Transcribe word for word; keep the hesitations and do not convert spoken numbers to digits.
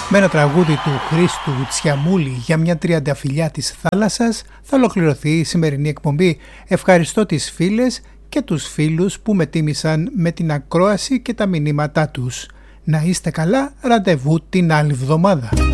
Με ένα τραγούδι του Χρήστου Τσιαμούλη για μια τριανταφυλλιά της θάλασσας θα ολοκληρωθεί η σημερινή εκπομπή. Ευχαριστώ τις φίλες και τους φίλους που με τίμησαν με την ακρόαση και τα μηνύματά τους. Να είστε καλά, ραντεβού την άλλη εβδομάδα.